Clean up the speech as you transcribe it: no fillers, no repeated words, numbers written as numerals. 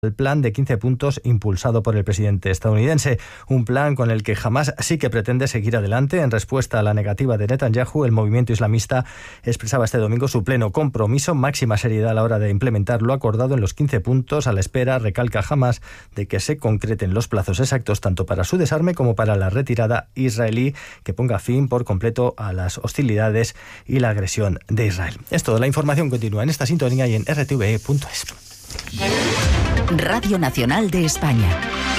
el plan de 15 puntos impulsado por el presidente estadounidense, un plan con el que Hamás sí que pretende seguir adelante. En respuesta a la negativa de Netanyahu, el movimiento islamista expresaba este domingo su pleno compromiso, máxima seriedad a la hora de implementar lo acordado en los 15 puntos, a la espera, recalca Hamás, de que se concreten los plazos exactos tanto para su desarme como para la retirada israelí, que ponga fin por completo a las hostilidades y la agresión de Israel. Es todo. La información continúa en esta sintonía y en rtve.es. Radio Nacional de España.